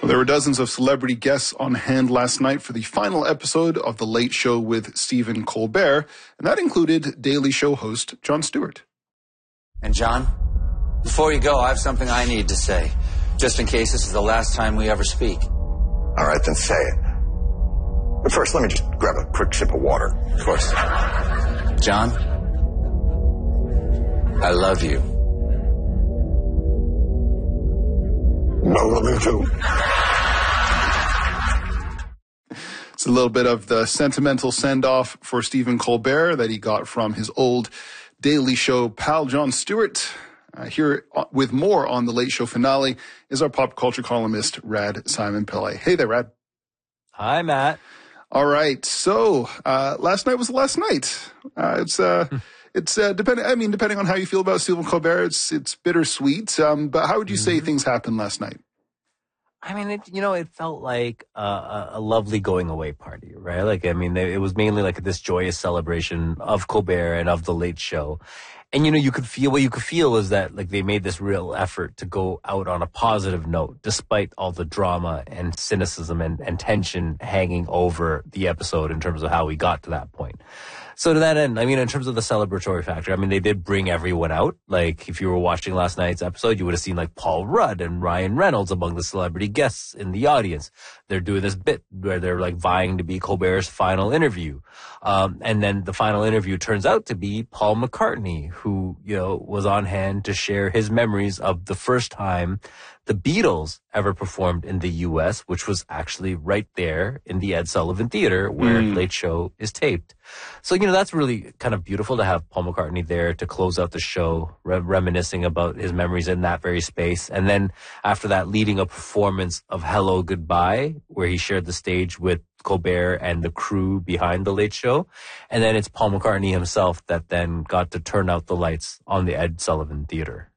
There were dozens of celebrity guests on hand last night for the final episode of The Late Show with Stephen Colbert, and that included Daily Show host Jon Stewart. And John, before you go, I have something I need to say, just in case this is the last time we ever speak. All right, then say it. But first, let me just grab a quick sip of water. Of course. John, I love you. I love you too. It's a little bit of the sentimental send-off for Stephen Colbert that he got from his old Daily Show pal, Jon Stewart. Here with more on The Late Show finale is our pop culture columnist, Rad Simon Pillay. Hey there, Rad. Hi, Matt. All right. So, last night was the last night. It's depending on how you feel about Stephen Colbert, it's bittersweet. But how would you say things happened last night? I mean, it felt like a lovely going away party, right? Like, I mean, it was mainly like this joyous celebration of Colbert and of The Late Show. And, what you could feel is that, like, they made this real effort to go out on a positive note, despite all the drama and cynicism and tension hanging over the episode in terms of how we got to that point. So to that end, I mean, in terms of the celebratory factor, I mean, they did bring everyone out. Like, if you were watching last night's episode, you would have seen, like, Paul Rudd and Ryan Reynolds among the celebrity guests in the audience. They're doing this bit where they're, like, vying to be Colbert's final interview. And then the final interview turns out to be Paul McCartney, who, was on hand to share his memories of the first time the Beatles ever performed in the U.S., which was actually right there in the Ed Sullivan Theater where Late Show is taped. So, that's really kind of beautiful to have Paul McCartney there to close out the show, reminiscing about his memories in that very space. And then after that, leading a performance of Hello, Goodbye, where he shared the stage with Colbert and the crew behind The Late Show. And then it's Paul McCartney himself that then got to turn out the lights on the Ed Sullivan Theater.